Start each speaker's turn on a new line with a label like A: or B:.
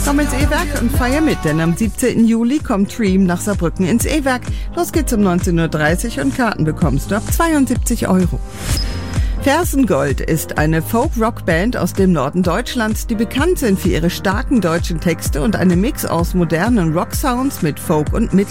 A: Komm ins E-Werk und feier mit, denn am 17. Juli kommt Dream nach Saarbrücken ins E-Werk. Los geht's um 19.30 Uhr und Karten bekommst du ab 72 €. Fersengold ist eine Folk-Rock-Band aus dem Norden Deutschlands, die bekannt sind für ihre starken deutschen Texte und einen Mix aus modernen Rock-Sounds mit Folk- und